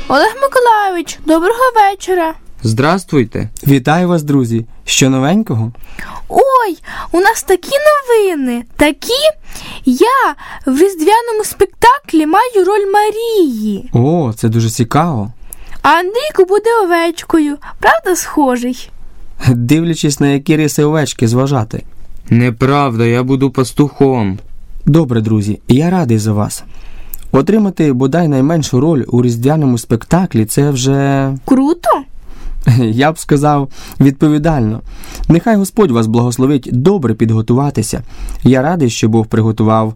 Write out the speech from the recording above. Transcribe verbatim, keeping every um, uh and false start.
Олег Миколайович, доброго вечора. Здравствуйте. Вітаю вас, друзі. Що новенького? Ой, у нас такі новини. Такі? Я в різдвяному спектаклі маю роль Марії. О, це дуже цікаво. А Андрійко буде овечкою. Правда, схожий? Дивлячись, на які риси овечки зважати. Неправда, я буду пастухом. Добре, друзі, я радий за вас. Отримати бодай найменшу роль у різдвяному спектаклі – це вже... Круто? Я б сказав, відповідально. Нехай Господь вас благословить добре підготуватися. Я радий, що Бог приготував